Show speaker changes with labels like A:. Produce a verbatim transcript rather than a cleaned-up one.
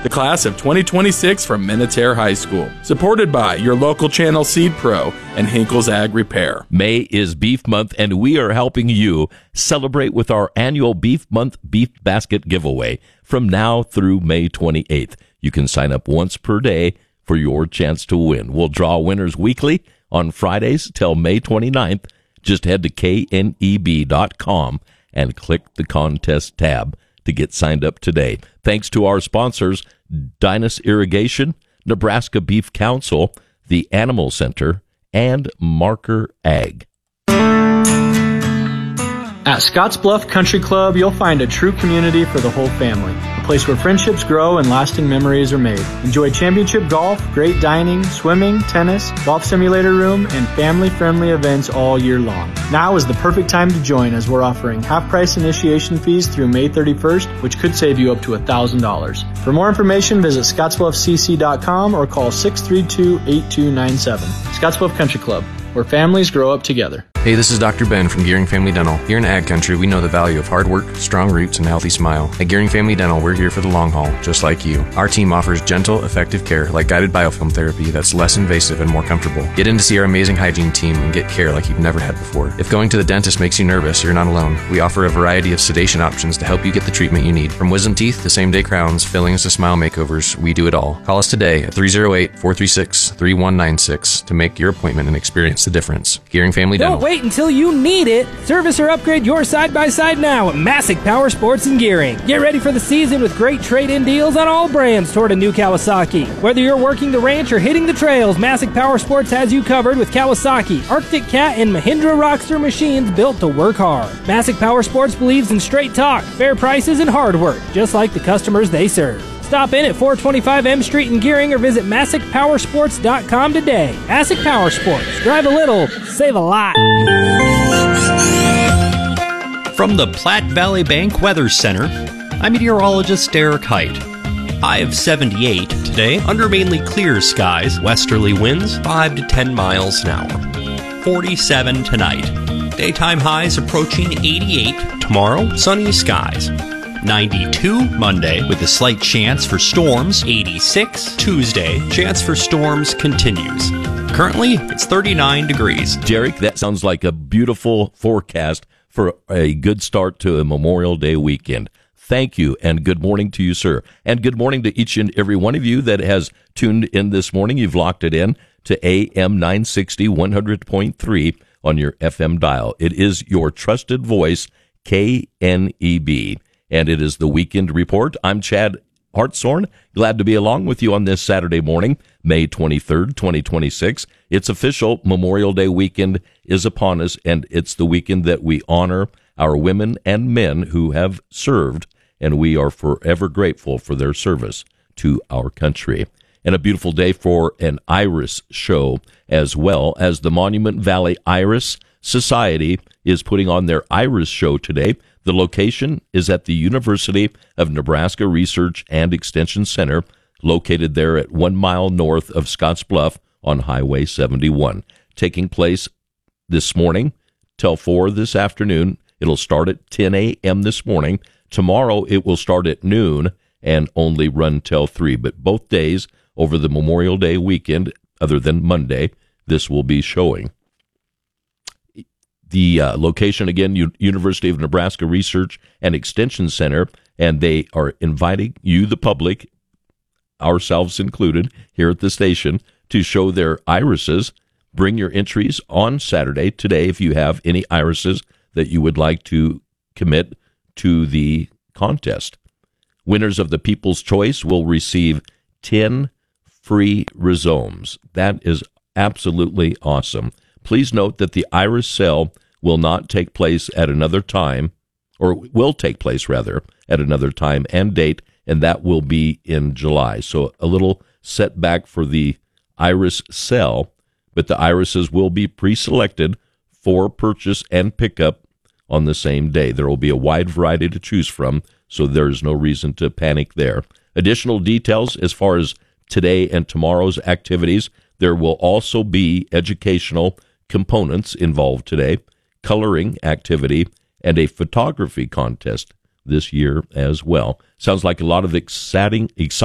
A: the class of twenty twenty-six from Minutair High School. Supported by your local Channel Seed Pro and Hinkle's Ag Repair.
B: May is Beef Month, and we are helping you celebrate with our annual Beef Month Beef Basket giveaway from now through May twenty-eighth. You can sign up once per day for your chance to win. We'll draw winners weekly on Fridays till May twenty-ninth. Just head to K N E B dot com and click the contest tab to get signed up today. Thanks to our sponsors, Dynas Irrigation, Nebraska Beef Council, the Animal Center, and Marker Ag.
C: At Scottsbluff Country Club, you'll find a true community for the whole family. A place where friendships grow and lasting memories are made. Enjoy championship golf, great dining, swimming, tennis, golf simulator room, and family-friendly events all year long. Now is the perfect time to join as we're offering half-price initiation fees through May thirty-first, which could save you up to one thousand dollars. For more information, visit scottsbluff c c dot com or call six three two, eight two nine seven. Scottsbluff Country Club, where families grow up together.
D: Hey, this is Doctor Ben from Gearing Family Dental. Here in Ag Country, we know the value of hard work, strong roots, and a healthy smile. At Gearing Family Dental, we're here for the long haul, just like you. Our team offers gentle, effective care like guided biofilm therapy that's less invasive and more comfortable. Get in to see our amazing hygiene team and get care like you've never had before. If going to the dentist makes you nervous, you're not alone. We offer a variety of sedation options to help you get the treatment you need. From wisdom teeth to same-day crowns, fillings to smile makeovers, we do it all. Call us today at three oh eight, four three six, three one nine six to make your appointment and experience the difference. Gearing Family Dental.
E: Don't wait until you need it. Service or upgrade your side-by-side now at Masick Power Sports and Gearing. Get ready for the season with great trade-in deals on all brands toward a new Kawasaki. Whether you're working the ranch or hitting the trails, Masick Power Sports has you covered with Kawasaki, Arctic Cat, and Mahindra Rockster machines built to work hard. Masick Power Sports believes in straight talk, fair prices, and hard work, just like the customers they serve. Stop in at four twenty-five M Street in Gearing or visit Masick Power Sports dot com today. Masick Power Sports. Drive a little, save a lot.
F: From the Platte Valley Bank Weather Center, I'm meteorologist Eric Height. High of seventy-eight today, under mainly clear skies, westerly winds five to ten miles an hour. forty-seven tonight. Daytime highs approaching eighty-eight. Tomorrow, sunny skies. ninety-two Monday with a slight chance for storms. eighty-six Tuesday, chance for storms continues. Currently, it's thirty-nine degrees.
B: Derek, that sounds like a beautiful forecast for a good start to a Memorial Day weekend. Thank you, and good morning to you, sir. And good morning to each and every one of you that has tuned in this morning. You've locked it in to A M nine sixty, one hundred point three on your F M dial. It is your trusted voice, K N E B, and it is the Weekend Report. I'm Chad Hartshorn. Glad to be along with you on this Saturday morning, May twenty-third, twenty twenty-six. It's official. Memorial Day weekend is upon us, and it's the weekend that we honor our women and men who have served, and we are forever grateful for their service to our country. And a beautiful day for an Iris show, as well as the Monument Valley Iris Society is putting on their Iris show today. The location is at the University of Nebraska Research and Extension Center, located there at one mile north of Scottsbluff on Highway seventy-one. Taking place this morning till four this afternoon. It'll start at ten a.m. this morning. Tomorrow it will start at noon and only run till three. But both days over the Memorial Day weekend, other than Monday, this will be showing. The uh, location, again, U- University of Nebraska Research and Extension Center, and they are inviting you, the public, ourselves included, here at the station, to show their irises. Bring your entries on Saturday, today, if you have any irises that you would like to commit to the contest. Winners of the People's Choice will receive ten free rhizomes. That is absolutely awesome. Please note that the iris sale will not take place at another time, or will take place, rather, at another time and date, and that will be in July. So a little setback for the iris sale, but the irises will be pre-selected for purchase and pickup on the same day. There will be a wide variety to choose from, so there's no reason to panic there. Additional details as far as today and tomorrow's activities: there will also be educational components involved today, coloring activity, and a photography contest this year as well. Sounds like a lot of exciting, exciting